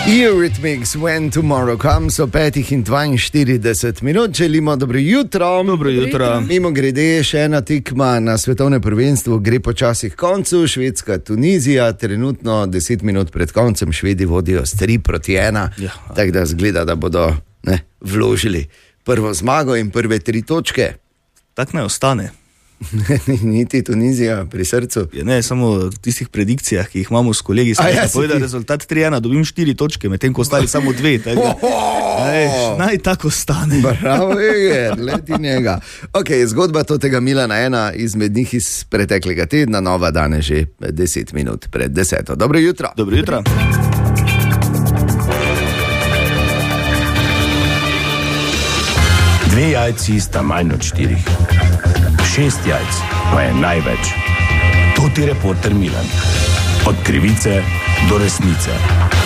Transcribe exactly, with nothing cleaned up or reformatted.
Eurythmics, When Tomorrow Comes, o petih in dvainštirideset minut, želimo dobro jutro. Dobro jutro. Mimo grede, še ena tekma na svetovnem prvenstvu gre počasi k koncu, Švedska, Tunizija, trenutno deset minut pred koncem, Švedi vodijo s tri proti ena, ja. Tako da zgleda, da bodo ne, vložili prvo zmago in prve tri točke. Tak ne ostane. Niti Tunizija pri srcu. Ja, ne, samo v tistih predikcijah, ki jih imamo s kolegi, sem ja, povedal rezultat tri ena, dobim štiri točke, medtem ko ostali samo dve. Tako, oh, naj tako stane. Bravo, je, leti njega. Ok, zgodba tega Milana ena izmed njih iz preteklega tedna, nova danes že deset minut pred deseto. Dobro jutro. Dobro jutro. Dve jajci sta manj od štirih. Šest jajc pa je največ. To ti reporter Milan. Od krivice do resnice.